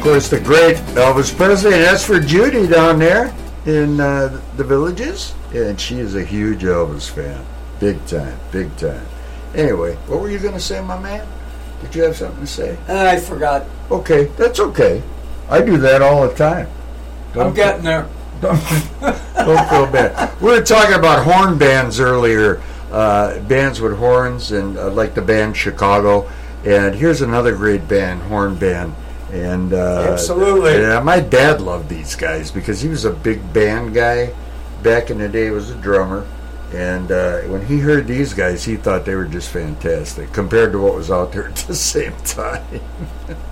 course, the great Elvis Presley, and that's for Judy down there in the Villages. And she is a huge Elvis fan. Big time, big time. Anyway, what were you going to say, my man? Did you have something to say? I forgot. Okay, that's okay. I do that all the time. I'm getting there. Don't feel bad. We were talking about horn bands earlier, bands with horns, and like the band Chicago. And here's another great band, horn band. And absolutely. My dad loved these guys because he was a big band guy. Back in the day, he was a drummer. And when he heard these guys, he thought they were just fantastic compared to what was out there at the same time.